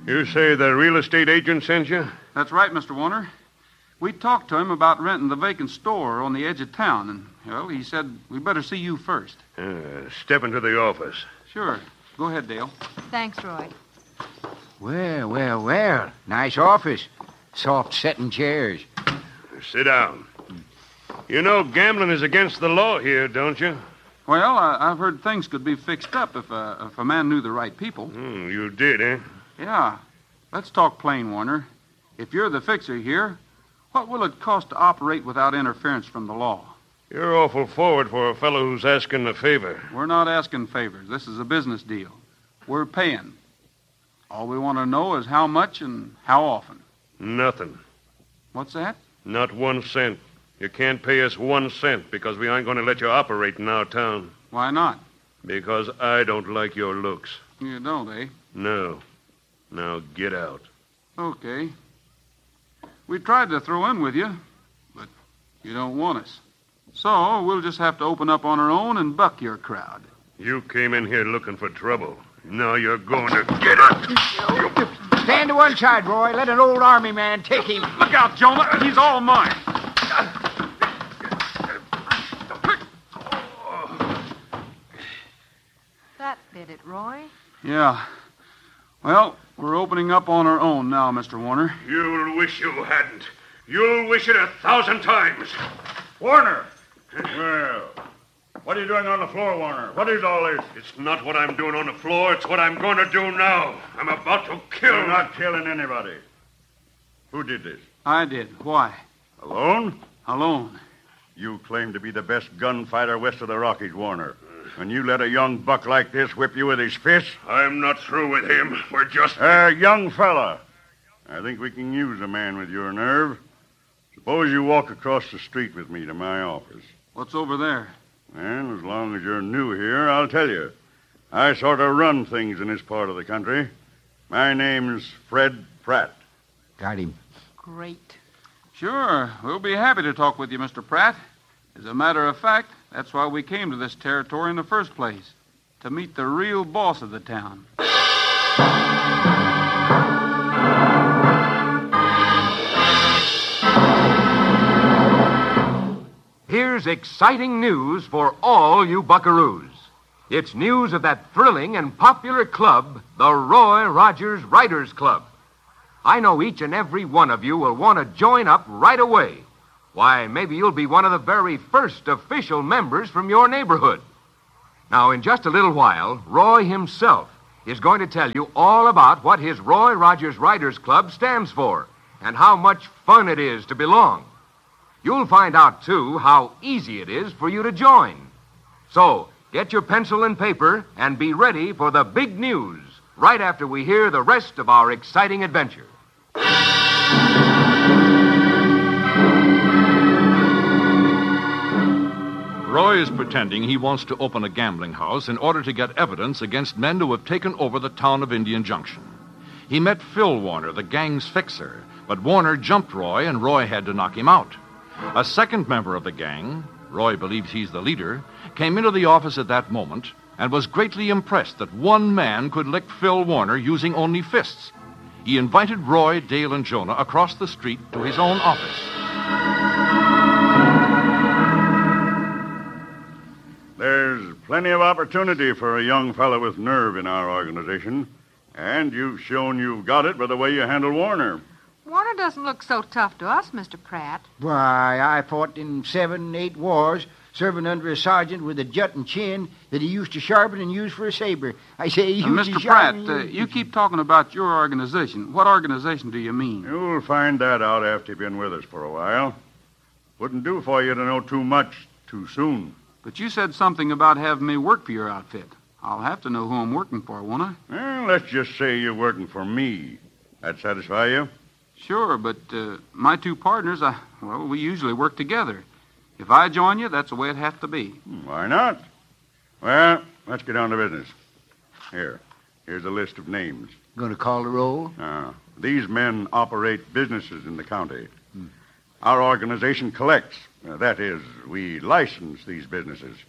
You say the real estate agent sent you? That's right, Mr. Warner. We talked to him about renting the vacant store on the edge of town, and, well, he said we better see you first. Step into the office. Sure. Go ahead, Dale. Thanks, Roy. Well. Nice office. Soft setting chairs. Sit down. You know gambling is against the law here, don't you? Well, I've heard things could be fixed up if a man knew the right people. You did, eh? Yeah. Let's talk plain, Warner. If you're the fixer here, what will it cost to operate without interference from the law? You're awful forward for a fellow who's asking a favor. We're not asking favors. This is a business deal. We're paying. All we want to know is how much and how often. Nothing. What's that? Not 1 cent. You can't pay us 1 cent because we aren't going to let you operate in our town. Why not? Because I don't like your looks. You don't, eh? No. Now get out. Okay. We tried to throw in with you, but you don't want us. So we'll just have to open up on our own and buck your crowd. You came in here looking for trouble. Now you're going to get it. Stand to one side, Roy. Let an old army man take him. Look out, Jonah. He's all mine. That did it, Roy. Yeah. Well, we're opening up on our own now, Mr. Warner. You'll wish you hadn't. You'll wish it 1,000 times. Warner! Well, what are you doing on the floor, Warner? What is all this? It's not what I'm doing on the floor. It's what I'm going to do now. I'm about to kill... You're not killing anybody. Who did this? I did. Why? Alone? Alone. You claim to be the best gunfighter west of the Rockies, Warner. And you let a young buck like this whip you with his fists? I'm not through with him. We're just... Young fella. I think we can use a man with your nerve. Suppose you walk across the street with me to my office. What's over there? And as long as you're new here, I'll tell you. I sort of run things in this part of the country. My name's Fred Pratt. Got him. Great. Sure. We'll be happy to talk with you, Mr. Pratt. As a matter of fact, that's why we came to this territory in the first place. To meet the real boss of the town. Here's exciting news for all you buckaroos. It's news of that thrilling and popular club, the Roy Rogers Writers Club. I know each and every one of you will want to join up right away. Why, maybe you'll be one of the very first official members from your neighborhood. Now, in just a little while, Roy himself is going to tell you all about what his Roy Rogers Writers Club stands for and how much fun it is to belong. You'll find out, too, how easy it is for you to join. So, get your pencil and paper and be ready for the big news right after we hear the rest of our exciting adventure. Roy is pretending he wants to open a gambling house in order to get evidence against men who have taken over the town of Indian Junction. He met Phil Warner, the gang's fixer, but Warner jumped Roy and Roy had to knock him out. A second member of the gang, Roy believes he's the leader, came into the office at that moment and was greatly impressed that one man could lick Phil Warner using only fists. He invited Roy, Dale, and Jonah across the street to his own office. There's plenty of opportunity for a young fellow with nerve in our organization. And you've shown you've got it by the way you handle Warner. Warner doesn't look so tough to us, Mr. Pratt. Why, I fought in 7, 8 wars, serving under a sergeant with a jutting chin that he used to sharpen and use for a saber. I say he used Mr. to Pratt, sharpen... you keep talking about your organization. What organization do you mean? You'll find that out after you've been with us for a while. Wouldn't do for you to know too much too soon. But you said something about having me work for your outfit. I'll have to know who I'm working for, won't I? Well, let's just say you're working for me. That satisfy you? Sure, but my two partners, we usually work together. If I join you, that's the way it has to be. Why not? Well, let's get down to business. Here's a list of names. Going to call the roll? These men operate businesses in the county. Our organization collects. That is, we license these businesses.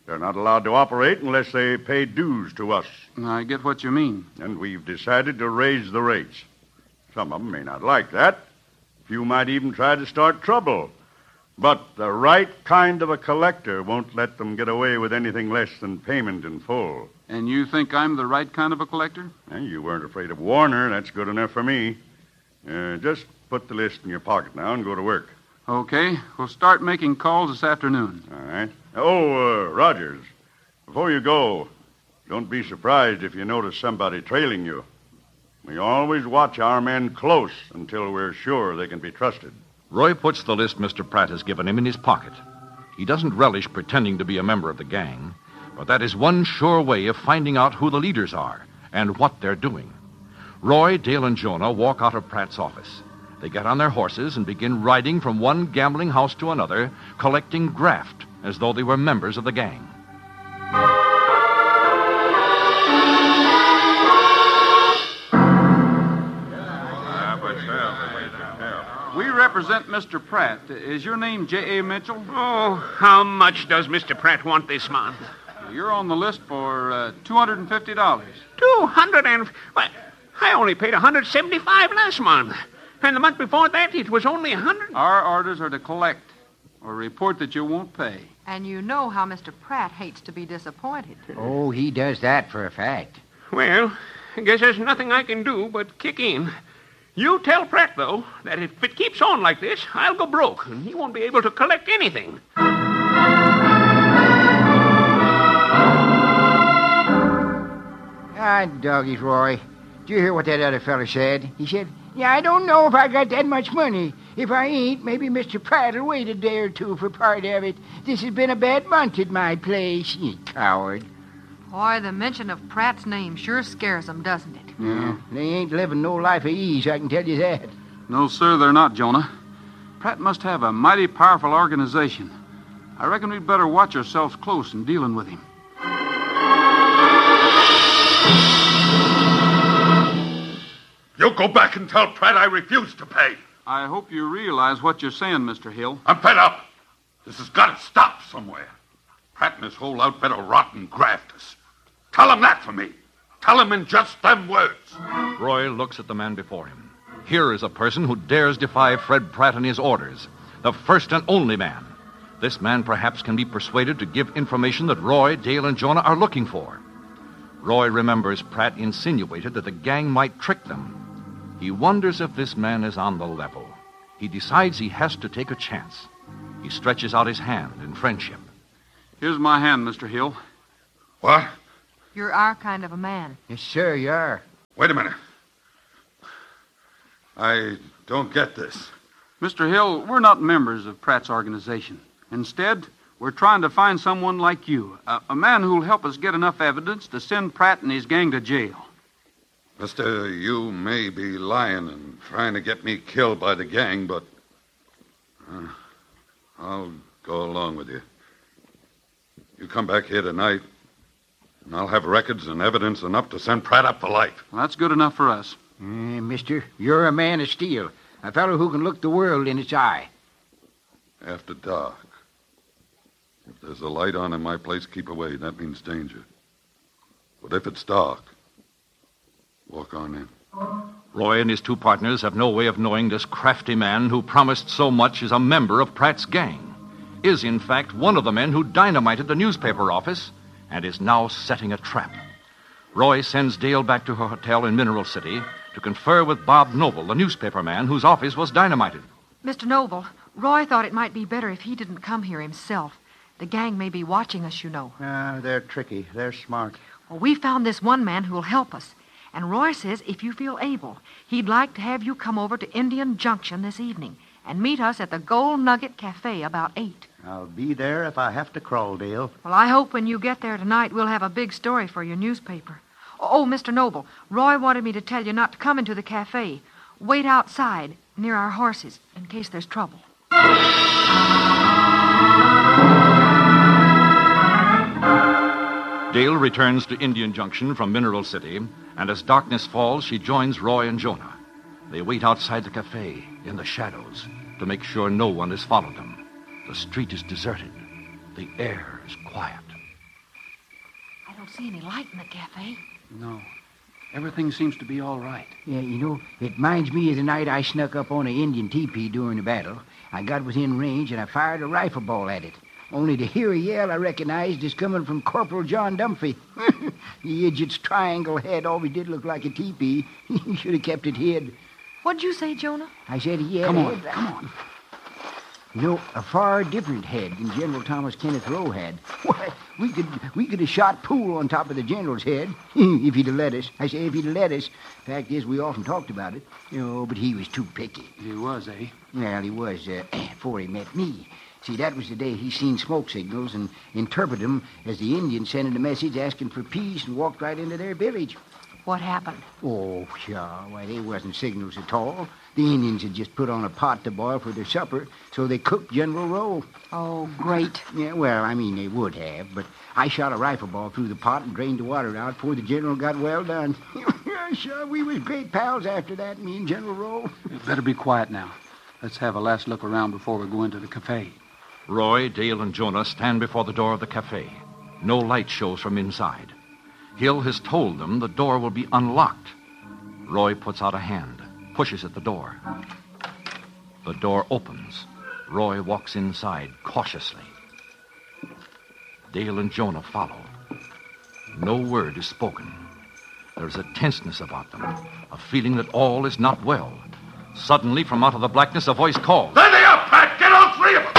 They're not allowed to operate unless they pay dues to us. I get what you mean. And we've decided to raise the rates. Some of them may not like that. A few might even try to start trouble. But the right kind of a collector won't let them get away with anything less than payment in full. And you think I'm the right kind of a collector? You weren't afraid of Warner. That's good enough for me. Just put the list in your pocket now and go to work. Okay. We'll start making calls this afternoon. All right. Oh, Rogers, before you go, don't be surprised if you notice somebody trailing you. We always watch our men close until we're sure they can be trusted. Roy puts the list Mr. Pratt has given him in his pocket. He doesn't relish pretending to be a member of the gang, but that is one sure way of finding out who the leaders are and what they're doing. Roy, Dale, and Jonah walk out of Pratt's office. They get on their horses and begin riding from one gambling house to another, collecting graft as though they were members of the gang. We represent Mr. Pratt. Is your name J.A. Mitchell? Oh, how much does Mr. Pratt want this month? You're on the list for $250. 200 and... Well, I only paid $175 last month. And the month before that, it was only $100. Our orders are to collect or report that you won't pay. And you know how Mr. Pratt hates to be disappointed. Oh, he does that for a fact. Well, I guess there's nothing I can do but kick in. You tell Pratt, though, that if it keeps on like this, I'll go broke, and he won't be able to collect anything. Ah, doggies, Roy. Did you hear what that other fella said? He said, "Yeah, I don't know if I got that much money. If I ain't, maybe Mr. Pratt'll wait a day or two for part of it. This has been a bad month at my place." You coward. Boy, the mention of Pratt's name sure scares them, doesn't it? Yeah, they ain't living no life of ease, I can tell you that. No, sir, they're not, Jonah. Pratt must have a mighty powerful organization. I reckon we'd better watch ourselves close in dealing with him. You go back and tell Pratt I refuse to pay. I hope you realize what you're saying, Mr. Hill. I'm fed up. This has got to stop somewhere. Pratt and his whole outfit are rotten grafters. Tell him that for me. Tell him in just them words. Roy looks at the man before him. Here is a person who dares defy Fred Pratt and his orders. The first and only man. This man perhaps can be persuaded to give information that Roy, Dale, and Jonah are looking for. Roy remembers Pratt insinuated that the gang might trick them. He wonders if this man is on the level. He decides he has to take a chance. He stretches out his hand in friendship. Here's my hand, Mr. Hill. What? You're our kind of a man. Yes, sir, you are. Wait a minute. I don't get this. Mr. Hill, we're not members of Pratt's organization. Instead, we're trying to find someone like you, a man who'll help us get enough evidence to send Pratt and his gang to jail. Mister, you may be lying and trying to get me killed by the gang, but I'll go along with you. You come back here tonight, and I'll have records and evidence enough to send Pratt up for life. Well, that's good enough for us. Mister, you're a man of steel. A fellow who can look the world in its eye. After dark. If there's a light on in my place, keep away. That means danger. But if it's dark, walk on in. Roy and his two partners have no way of knowing this crafty man who promised so much is a member of Pratt's gang. Is, in fact, one of the men who dynamited the newspaper office and is now setting a trap. Roy sends Dale back to her hotel in Mineral City to confer with Bob Noble, the newspaper man whose office was dynamited. Mr. Noble, Roy thought it might be better if he didn't come here himself. The gang may be watching us, you know. They're tricky. They're smart. Well, we found this one man who will help us. And Roy says if you feel able, he'd like to have you come over to Indian Junction this evening and meet us at the Gold Nugget Cafe about 8. I'll be there if I have to crawl, Dale. Well, I hope when you get there tonight, we'll have a big story for your newspaper. Oh, Mr. Noble, Roy wanted me to tell you not to come into the cafe. Wait outside near our horses in case there's trouble. Dale returns to Indian Junction from Mineral City, and as darkness falls, she joins Roy and Jonah. They wait outside the cafe in the shadows to make sure no one has followed them. The street is deserted. The air is quiet. see any light in the cafe. No. Everything seems to be all right. Yeah, it reminds me of the night I snuck up on an Indian teepee during the battle. I got within range and I fired a rifle ball at it. Only to hear a yell I recognized as coming from Corporal John Dumphy. The idiot's triangle head always did look like a teepee. He should have kept it hid. What'd you say, Jonah? I said he had Come a on, head. come on. A far different head than General Thomas Kenneth Rowe had. Why, we could have shot Poole on top of the general's head if he'd have let us. I say if he'd have let us. Fact is, we often talked about it. But he was too picky. He was, eh? Well, he was before he met me. See, that was the day he seen smoke signals and interpreted them as the Indians sending a message asking for peace and walked right into their village. What happened? Oh, sure. Why, they wasn't signals at all. The Indians had just put on a pot to boil for their supper, so they cooked General Rowe. Oh, great. Yeah, well, I mean, they would have, but I shot a rifle ball through the pot and drained the water out before the general got well done. Yeah, sure, we was great pals after that, me and General Rowe. You better be quiet now. Let's have a last look around before we go into the cafe. Roy, Dale, and Jonah stand before the door of the cafe. No light shows from inside. Hill has told them the door will be unlocked. Roy puts out a hand, pushes at the door. The door opens. Roy walks inside cautiously. Dale and Jonah follow. No word is spoken. There's a tenseness about them, a feeling that all is not well. Suddenly, from out of the blackness, a voice calls. There they are, Pat! Get all three of them!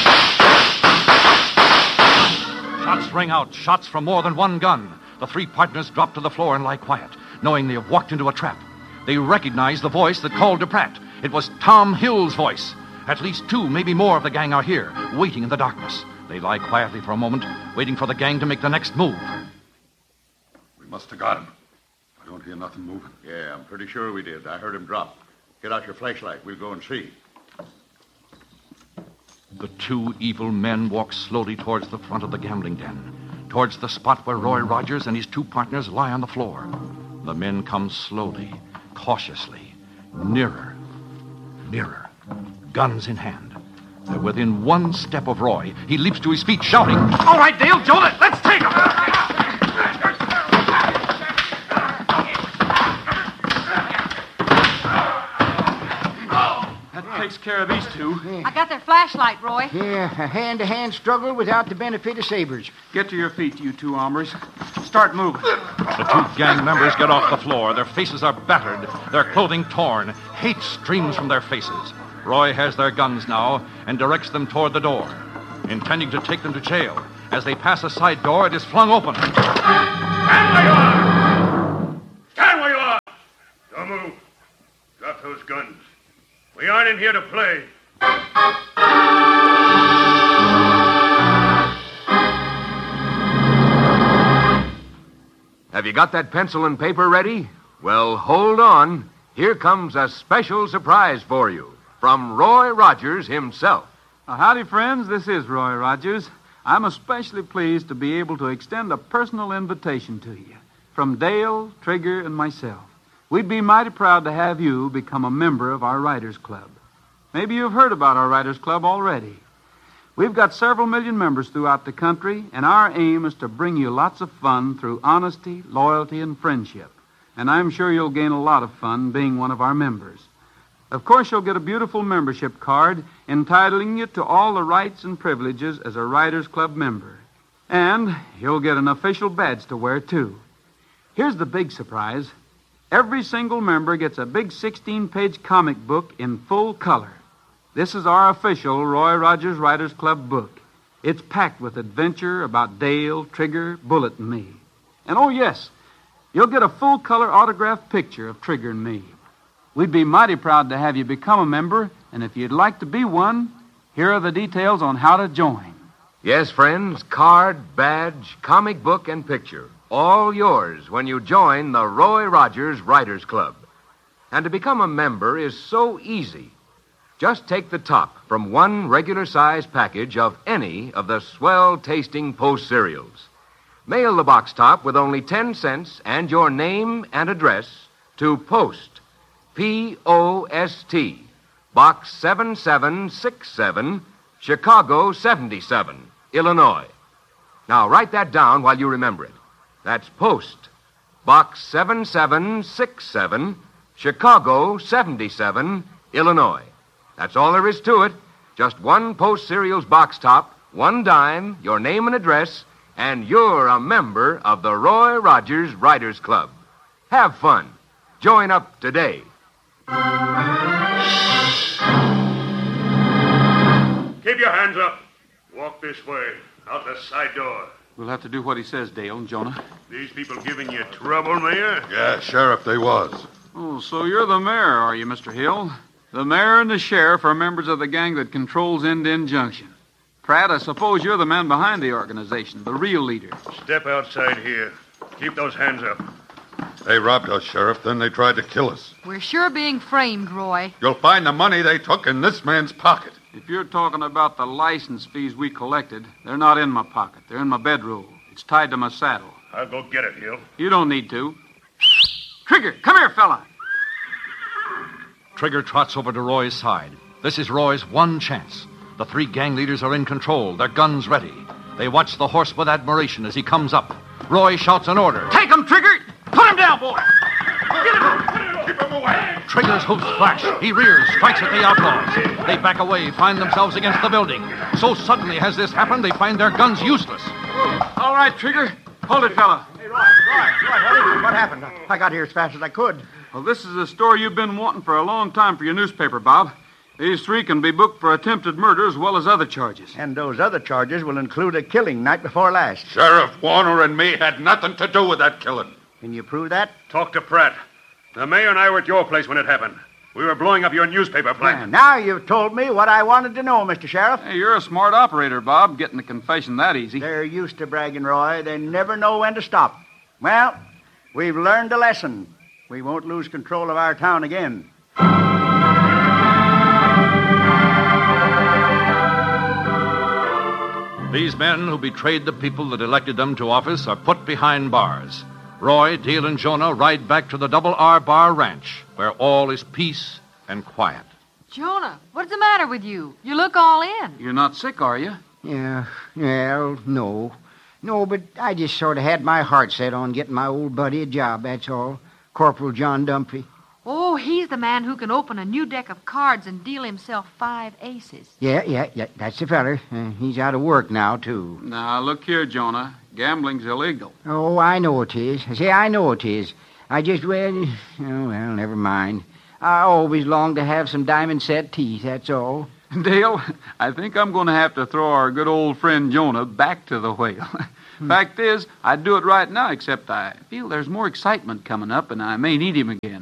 Shots ring out, shots from more than one gun. The three partners drop to the floor and lie quiet, knowing they have walked into a trap. They recognize the voice that called to Pratt. It was Tom Hill's voice. At least two, maybe more of the gang are here, waiting in the darkness. They lie quietly for a moment, waiting for the gang to make the next move. We must have got him. I don't hear nothing moving. Yeah, I'm pretty sure we did. I heard him drop. Get out your flashlight. We'll go and see. The two evil men walk slowly towards the front of the gambling den, towards the spot where Roy Rogers and his two partners lie on the floor. The men come slowly, cautiously, nearer, guns in hand. They're within one step of Roy. He leaps to his feet, shouting, All right, Dale, Jonah, let's take him. That takes care of these two. I got their flashlight, Roy. Yeah, a hand-to-hand struggle without the benefit of sabers. Get to your feet, you two hombres. Start moving. The two gang members get off the floor. Their faces are battered, their clothing torn. Hate streams from their faces. Roy has their guns now and directs them toward the door, intending to take them to jail. As they pass a side door, it is flung open. Stand where you are! Stand where you are! Don't move. Drop those guns. We aren't in here to play. Have you got that pencil and paper ready? Well, hold on. Here comes a special surprise for you from Roy Rogers himself. Howdy, friends. This is Roy Rogers. I'm especially pleased to be able to extend a personal invitation to you from Dale, Trigger, and myself. We'd be mighty proud to have you become a member of our Writers Club. Maybe you've heard about our Writers Club already. We've got several million members throughout the country, and our aim is to bring you lots of fun through honesty, loyalty, and friendship. And I'm sure you'll gain a lot of fun being one of our members. Of course, you'll get a beautiful membership card entitling you to all the rights and privileges as a Writers Club member. And you'll get an official badge to wear, too. Here's the big surprise. Every single member gets a big 16-page comic book in full color. This is our official Roy Rogers Writers Club book. It's packed with adventure about Dale, Trigger, Bullet, and me. And oh, yes, you'll get a full-color autographed picture of Trigger and me. We'd be mighty proud to have you become a member, and if you'd like to be one, here are the details on how to join. Yes, friends, card, badge, comic book, and picture. All yours when you join the Roy Rogers Writers Club. And to become a member is so easy. Just take the top from one regular-size package of any of the swell-tasting Post cereals. Mail the box top with only 10 cents and your name and address to Post, P-O-S-T, Box 7767, Chicago 77, Illinois. Now, write that down while you remember it. That's Post, Box 7767, Chicago 77, Illinois. That's all there is to it. Just one Post Cereals box top, 1 dime, your name and address, and you're a member of the Roy Rogers Writers Club. Have fun. Join up today. Keep your hands up. Walk this way, out the side door. We'll have to do what he says, Dale and Jonah. These people giving you trouble, Mayor? Yeah, Sheriff, they was. Oh, so you're the mayor, are you, Mr. Hill? The mayor and the sheriff are members of the gang that controls Indian Junction. Pratt, I suppose you're the man behind the organization, the real leader. Step outside here. Keep those hands up. They robbed us, Sheriff, then they tried to kill us. We're sure being framed, Roy. You'll find the money they took in this man's pocket. If you're talking about the license fees we collected, they're not in my pocket. They're in my bedroll. It's tied to my saddle. I'll go get it, Hill. You don't need to. Trigger, come here, fella. Trigger trots over to Roy's side. This is Roy's one chance. The 3 gang leaders are in control, their guns ready. They watch the horse with admiration as he comes up. Roy shouts an order. Take him, Trigger! Put him down, boy! Keep him away! Trigger's hoofs flash. He rears, strikes at the outlaws. They back away, find themselves against the building. So suddenly has this happened, they find their guns useless. All right, Trigger. Hold it, fella. Hey, Roy, what happened? I got here as fast as I could. Well, this is a story you've been wanting for a long time for your newspaper, Bob. These 3 can be booked for attempted murder as well as other charges. And those other charges will include a killing night before last. Sheriff Warner and me had nothing to do with that killing. Can you prove that? Talk to Pratt. The mayor and I were at your place when it happened. We were blowing up your newspaper plant. Now you've told me what I wanted to know, Mr. Sheriff. Hey, you're a smart operator, Bob, getting a confession that easy. They're used to bragging, Roy. They never know when to stop. Well, we've learned a lesson. We won't lose control of our town again. These men who betrayed the people that elected them to office are put behind bars. Roy, Dale, and Jonah ride back to the Double R Bar Ranch, where all is peace and quiet. Jonah, what's the matter with you? You look all in. You're not sick, are you? Yeah, well, no. No, but I just sort of had my heart set on getting my old buddy a job, that's all. Corporal John Dumphy. Oh, he's the man who can open a new deck of cards and deal himself 5 aces. Yeah, that's the feller. He's out of work now, too. Now, look here, Jonah. Gambling's illegal. Oh, I know it is. I know it is. I just, well, never mind. I always long to have some diamond-set teeth, that's all. Dale, I think I'm going to have to throw our good old friend Jonah back to the whale. Fact is, I'd do it right now, except I feel there's more excitement coming up, and I may need him again.